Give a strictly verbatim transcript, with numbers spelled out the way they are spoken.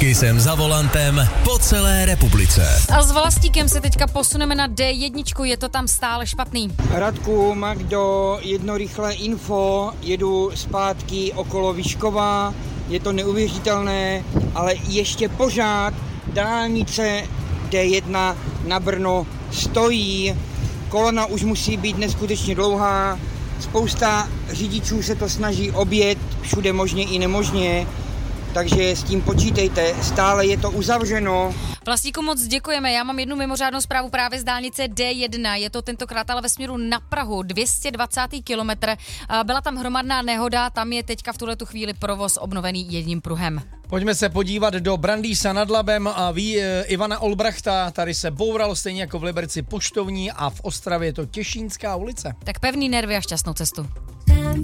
Kysem za volantem po celé republice. A s Vlastíkem se teďka posuneme na dé jedna, je to tam stále špatný. Radku, Magdo, jedno rychlé info, jedu zpátky okolo Vyškova, je to neuvěřitelné, ale ještě pořád dálnice dé jedna na Brno stojí, kolona už musí být neskutečně dlouhá, spousta řidičů se to snaží objet všude možně i nemožně, takže s tím počítejte, stále je to uzavřeno. Vlastíku, moc děkujeme, já mám jednu mimořádnou zprávu právě z dálnice dé jedna, je to tentokrát ale ve směru na Prahu, dvě stě dvacátý kilometr, byla tam hromadná nehoda, tam je teďka v tuhletu chvíli provoz obnovený jedním pruhem. Pojďme se podívat do Brandýsa nad Labem a ví Ivana Olbrachta, tady se bouralo stejně jako v Liberci Poštovní a v Ostravě je to Těšínská ulice. Tak pevný nervy a šťastnou cestu.